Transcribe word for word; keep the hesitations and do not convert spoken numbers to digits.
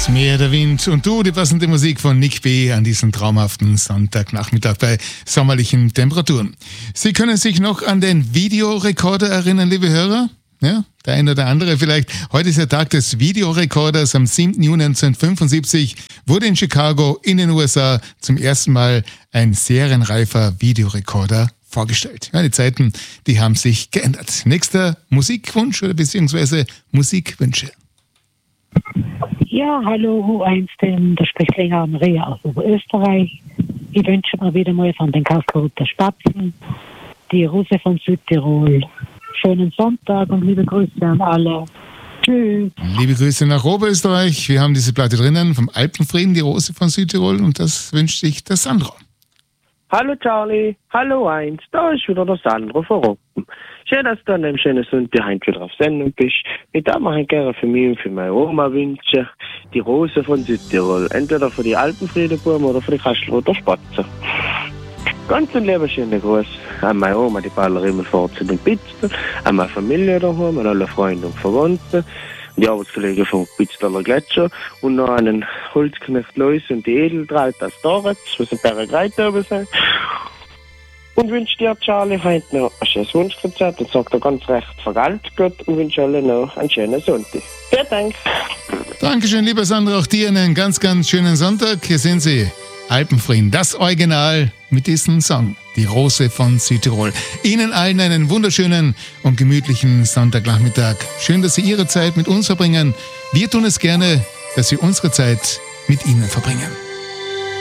Das Meer, der Wind und du, die passende Musik von Nick B. an diesem traumhaften Sonntagnachmittag bei sommerlichen Temperaturen. Sie können sich noch an den Videorekorder erinnern, liebe Hörer? Ja, der eine oder andere vielleicht. Heute ist der Tag des Videorekorders. Am siebten Juni neunzehnhundertfünfundsiebzig wurde in Chicago in den U S A zum ersten Mal ein serienreifer Videorekorder vorgestellt. Ja, die Zeiten, die haben sich geändert. Nächster Musikwunsch oder beziehungsweise Musikwünsche. Ja, hallo U eins, da spricht Lena Maria aus Oberösterreich. Ich wünsche mir wieder mal von den Kastelruther Spatzen, die Rose von Südtirol. Schönen Sonntag und liebe Grüße an alle. Tschüss. Liebe Grüße nach Oberösterreich. Wir haben diese Platte drinnen vom Alpenfrieden, die Rose von Südtirol, und das wünscht sich der Sandro. Hallo Charlie, hallo eins, da ist wieder der Sandro von Roppen. Schön, dass du an einem schönen Sonntag heute wieder auf Sendung bist. Ich darf mir gerne für mich und für meine Oma wünschen, die Rose von Südtirol. Entweder für die Alpenfriedenbuben oder für die Kastelruther Spatzen. Ganz einen lieben schönen Gruß an meine Oma, die Ballerin fort zu den Pitzl, an meine Familie daheim, an alle Freunde und Verwandten, die Arbeitskollegen vom Pitzler Gletscher und noch an den Holzknecht Lois und die Edeltraut aus Doretz, was ein Bergreit oben sind. Und wünsche dir, Charlie, heute noch ein schönes Wunschkonzert und sag dir ganz recht vergalt Gott und wünsche alle noch einen schönen Sonntag. Vielen Dank. Dankeschön, lieber Sandro, auch dir einen ganz, ganz schönen Sonntag. Hier sind sie, Alpenfrieden, das Original mit diesem Song, die Rose von Südtirol. Ihnen allen einen wunderschönen und gemütlichen Sonntagnachmittag. Schön, dass Sie Ihre Zeit mit uns verbringen. Wir tun es gerne, dass wir unsere Zeit mit Ihnen verbringen.